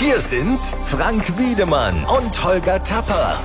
Hier sind Frank Wiedemann und Holger Tapper.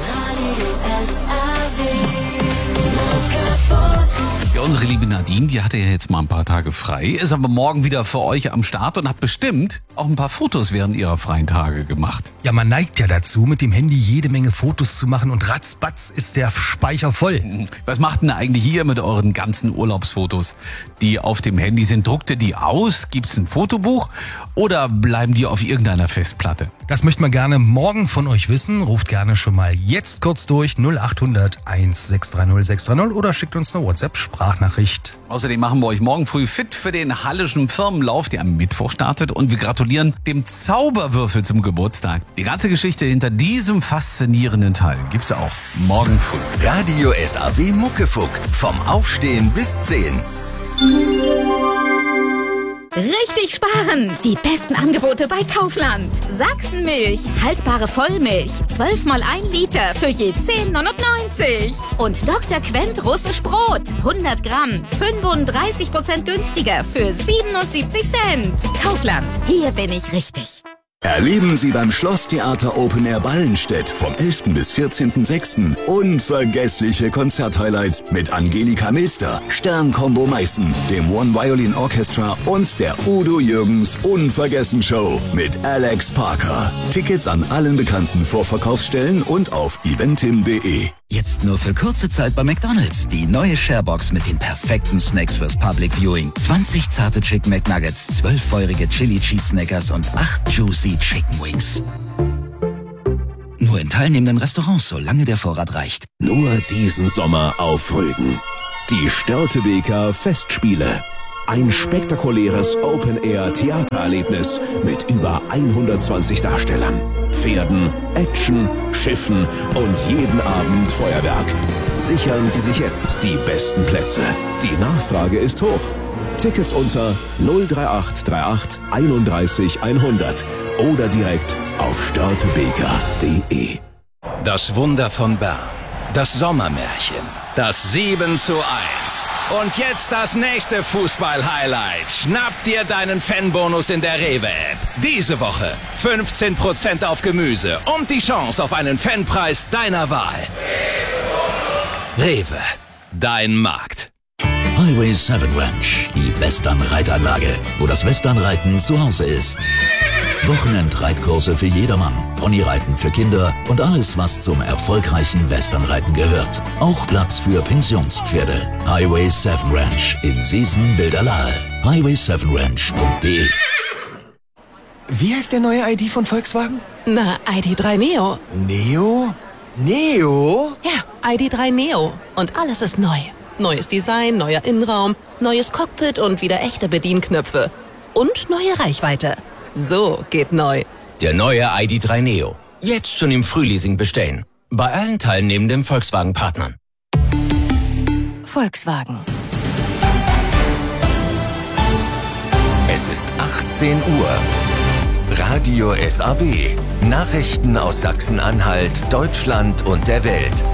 Ja, unsere liebe Nadine, die hatte ja jetzt mal ein paar Tage frei, ist aber morgen wieder für euch am Start und hat bestimmt auch ein paar Fotos während ihrer freien Tage gemacht. Ja, man neigt ja dazu, mit dem Handy jede Menge Fotos zu machen und ratzbatz ist der Speicher voll. Was macht denn eigentlich ihr mit euren ganzen Urlaubsfotos, die auf dem Handy sind? Druckt ihr die aus? Gibt's ein Fotobuch? Oder bleiben die auf irgendeiner Festplatte? Das möchte man gerne morgen von euch wissen. Ruft gerne schon mal jetzt kurz durch 0800 1630 630 oder schickt uns eine WhatsApp-Sprachnachricht. Außerdem machen wir euch morgen früh fit für den Hallischen Firmenlauf, der am Mittwoch startet. Und wir gratulieren dem Zauberwürfel zum Geburtstag. Die ganze Geschichte hinter diesem faszinierenden Teil gibt's auch morgen früh. Radio SAW Muckefuck. Vom Aufstehen bis 10. Richtig sparen! Die besten Angebote bei Kaufland. Sachsenmilch, haltbare Vollmilch, 12 mal 1 Liter für je 10,99. Und Dr. Quent russisch Brot, 100 Gramm, 35% günstiger für 77 Cent. Kaufland, hier bin ich richtig. Erleben Sie beim Schlosstheater Open Air Ballenstedt vom 11. bis 14.06. unvergessliche Konzerthighlights mit Angelika Milster, Stern-Combo Meißen, dem One Violin Orchestra und der Udo Jürgens Unvergessen-Show mit Alex Parker. Tickets an allen bekannten Vorverkaufsstellen und auf eventim.de. Jetzt nur für kurze Zeit bei McDonald's. Die neue Sharebox mit den perfekten Snacks fürs Public Viewing. 20 zarte Chicken McNuggets, 12 feurige Chili Cheese Snackers und 8 juicy Chicken Wings. Nur in teilnehmenden Restaurants, solange der Vorrat reicht. Nur diesen Sommer auf Rügen. Die Störtebeker Festspiele. Ein spektakuläres Open-Air-Theatererlebnis mit über 120 Darstellern, Pferden, Action, Schiffen und jeden Abend Feuerwerk. Sichern Sie sich jetzt die besten Plätze. Die Nachfrage ist hoch. Tickets unter 03838 31 100 oder direkt auf störtebeker.de. Das Wunder von Bern. Das Sommermärchen. Das 7:1. Und jetzt das nächste Fußball-Highlight. Schnapp dir deinen Fanbonus in der Rewe-App. Diese Woche 15% auf Gemüse und die Chance auf einen Fanpreis deiner Wahl. Rewe, dein Markt. Highway 7 Ranch, die Western-Reitanlage, wo das Westernreiten zu Hause ist. Wochenendreitkurse für jedermann, Ponyreiten für Kinder und alles, was zum erfolgreichen Westernreiten gehört. Auch Platz für Pensionspferde. Highway 7 Ranch in Seesen-Bilderlahe. highway7ranch.de. Wie heißt der neue ID von Volkswagen? Na, ID.3 Neo. Neo? Neo? Ja, ID.3 Neo. Und alles ist neu. Neues Design, neuer Innenraum, neues Cockpit und wieder echte Bedienknöpfe. Und neue Reichweite. So geht neu. Der neue ID.3 Neo. Jetzt schon im Frühleasing bestellen. Bei allen teilnehmenden Volkswagen-Partnern. Volkswagen. Es ist 18 Uhr. Radio SAW. Nachrichten aus Sachsen-Anhalt, Deutschland und der Welt.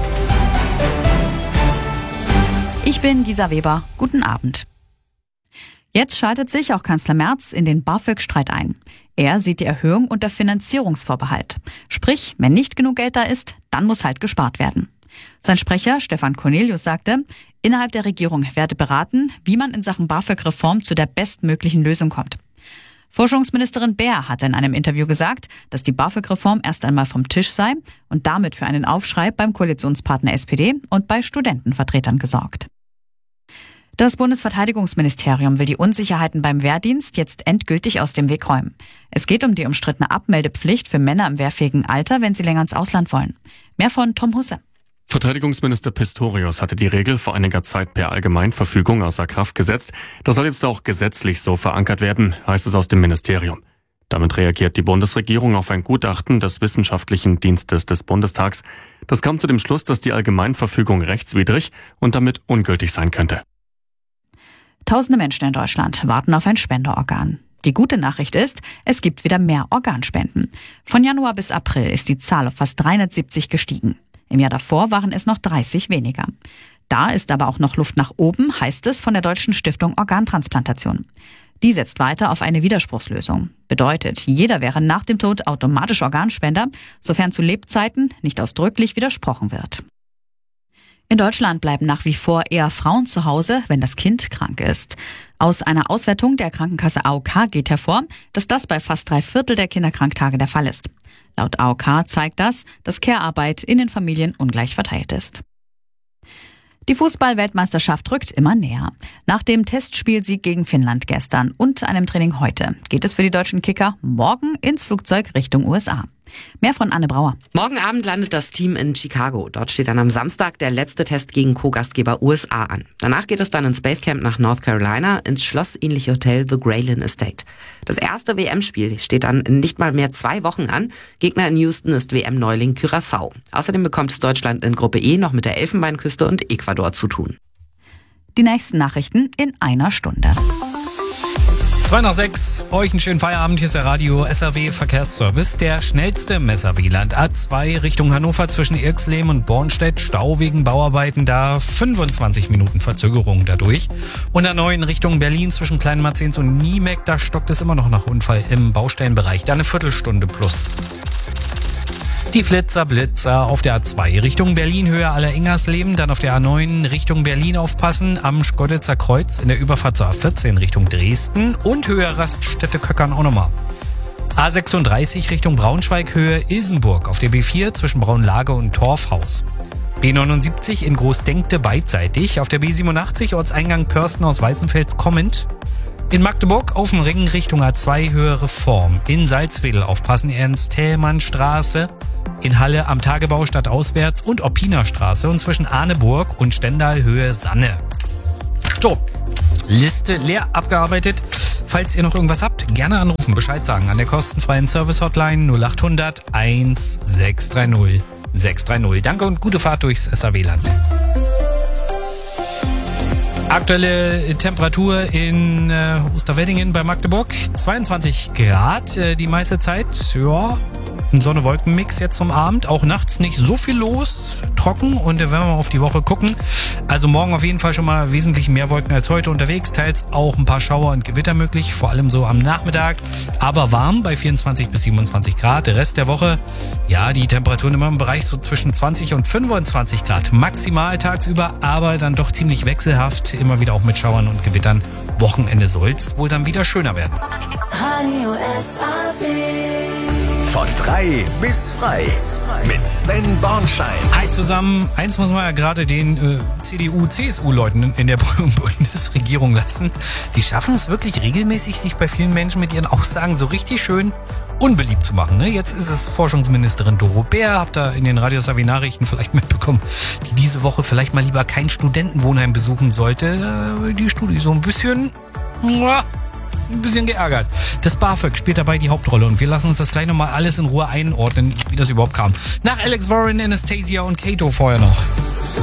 Ich bin Gisa Weber. Guten Abend. Jetzt schaltet sich auch Kanzler Merz in den BAföG-Streit ein. Er sieht die Erhöhung unter Finanzierungsvorbehalt. Sprich, wenn nicht genug Geld da ist, dann muss halt gespart werden. Sein Sprecher Stefan Cornelius sagte, innerhalb der Regierung werde beraten, wie man in Sachen BAföG-Reform zu der bestmöglichen Lösung kommt. Forschungsministerin Baer hatte in einem Interview gesagt, dass die BAföG-Reform erst einmal vom Tisch sei und damit für einen Aufschrei beim Koalitionspartner SPD und bei Studentenvertretern gesorgt. Das Bundesverteidigungsministerium will die Unsicherheiten beim Wehrdienst jetzt endgültig aus dem Weg räumen. Es geht um die umstrittene Abmeldepflicht für Männer im wehrfähigen Alter, wenn sie länger ins Ausland wollen. Mehr von Tom Husse. Verteidigungsminister Pistorius hatte die Regel vor einiger Zeit per Allgemeinverfügung außer Kraft gesetzt. Das soll jetzt auch gesetzlich so verankert werden, heißt es aus dem Ministerium. Damit reagiert die Bundesregierung auf ein Gutachten des Wissenschaftlichen Dienstes des Bundestags. Das kam zu dem Schluss, dass die Allgemeinverfügung rechtswidrig und damit ungültig sein könnte. Tausende Menschen in Deutschland warten auf ein Spenderorgan. Die gute Nachricht ist, es gibt wieder mehr Organspenden. Von Januar bis April ist die Zahl auf fast 370 gestiegen. Im Jahr davor waren es noch 30 weniger. Da ist aber auch noch Luft nach oben, heißt es von der Deutschen Stiftung Organtransplantation. Die setzt weiter auf eine Widerspruchslösung. Bedeutet, jeder wäre nach dem Tod automatisch Organspender, sofern zu Lebzeiten nicht ausdrücklich widersprochen wird. In Deutschland bleiben nach wie vor eher Frauen zu Hause, wenn das Kind krank ist. Aus einer Auswertung der Krankenkasse AOK geht hervor, dass das bei fast 3/4 der Kinderkranktage der Fall ist. Laut AOK zeigt das, dass Care-Arbeit in den Familien ungleich verteilt ist. Die Fußball-Weltmeisterschaft rückt immer näher. Nach dem Testspielsieg gegen Finnland gestern und einem Training heute geht es für die deutschen Kicker morgen ins Flugzeug Richtung USA. Mehr von Anne Brauer. Morgen Abend landet das Team in Chicago. Dort steht dann am Samstag der letzte Test gegen Co-Gastgeber USA an. Danach geht es dann ins Basecamp nach North Carolina, ins schlossähnliche Hotel The Graylin Estate. Das erste WM-Spiel steht dann in nicht mal mehr 2 Wochen an. Gegner in Houston ist WM-Neuling Curaçao. Außerdem bekommt es Deutschland in Gruppe E noch mit der Elfenbeinküste und Ecuador zu tun. Die nächsten Nachrichten in einer Stunde. 2:06, euch einen schönen Feierabend. Hier ist der Radio SRW Verkehrsservice. Der schnellste Messerwieland A2 Richtung Hannover zwischen Irxleben und Bornstedt. Stau wegen Bauarbeiten da, 25 Minuten Verzögerung dadurch. Und A9 Richtung Berlin zwischen Kleinmarzens und Niemeck. Da stockt es immer noch nach Unfall im Baustellenbereich. Da eine Viertelstunde plus. Die Blitzer auf der A2 Richtung Berlin, Höhe Aller-Ingersleben, dann auf der A9 Richtung Berlin aufpassen, am Schkeuditzer Kreuz in der Überfahrt zur A14 Richtung Dresden und Höhe Raststätte Köckern auch nochmal. A36 Richtung Braunschweig, Höhe Ilsenburg auf der B4 zwischen Braunlage und Torfhaus. B79 in Großdenkte beidseitig, auf der B87 Ortseingang Pörsten aus Weißenfels kommend. In Magdeburg auf dem Ring Richtung A2 Höhe Reform. In Salzwedel aufpassen, Ernst-Thälmann-Straße. In Halle am Tagebau stadtauswärts und Oppinerstraße und zwischen Arneburg und Stendal Höhe Sanne. So, Liste leer abgearbeitet. Falls ihr noch irgendwas habt, gerne anrufen, Bescheid sagen an der kostenfreien Service-Hotline 0800 1630 630. Danke und gute Fahrt durchs SRW-Land. Aktuelle Temperatur in Osterweddingen bei Magdeburg, 22 Grad die meiste Zeit. Ja, ein Sonne-Wolken-Mix jetzt zum Abend. Auch nachts nicht so viel los, trocken. Und wenn wir mal auf die Woche gucken, also morgen auf jeden Fall schon mal wesentlich mehr Wolken als heute unterwegs. Teils auch ein paar Schauer und Gewitter möglich, vor allem so am Nachmittag. Aber warm bei 24 bis 27 Grad. Der Rest der Woche, ja, die Temperaturen immer im Bereich so zwischen 20 und 25 Grad. Maximal tagsüber, aber dann doch ziemlich wechselhaft. Immer wieder auch mit Schauern und Gewittern. Wochenende soll's wohl dann wieder schöner werden. Von 3 bis frei mit Sven Bornschein. Hi zusammen. Eins muss man ja gerade den CDU-CSU-Leuten in der Bundesregierung lassen. Die schaffen es wirklich regelmäßig, sich bei vielen Menschen mit ihren Aussagen so richtig schön unbeliebt zu machen. Ne? Jetzt ist es Forschungsministerin Doro Bär, habt ihr in den Radio SRW Nachrichten vielleicht mitbekommen, die diese Woche vielleicht mal lieber kein Studentenwohnheim besuchen sollte. Die Studie so ein bisschen geärgert. Das BAföG spielt dabei die Hauptrolle und wir lassen uns das gleich nochmal alles in Ruhe einordnen, wie das überhaupt kam. Nach Alex Warren, Anastasia und Kato vorher noch.